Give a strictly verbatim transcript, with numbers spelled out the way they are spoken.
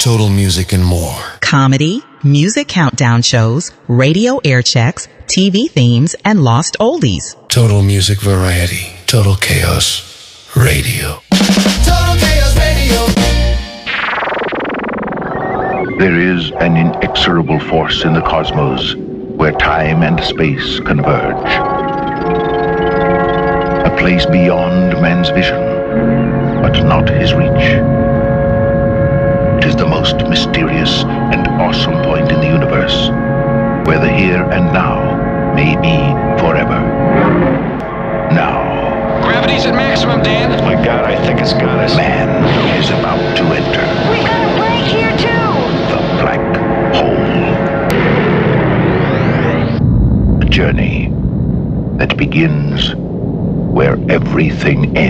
Total Music and more. Comedy, music countdown shows, radio air checks, T V themes, and lost oldies. Total Music Variety. Total Chaos Radio. Total Chaos Radio. There is an inexorable force in the cosmos where time and space converge. A place beyond man's vision, but not his reach. It is the most mysterious and awesome point in the universe, where the here and now may be forever. Now. Gravity's at maximum, Dan. My God, I think it's got us. Man is about to enter. We got a break here, too. The black hole. A journey that begins where everything ends.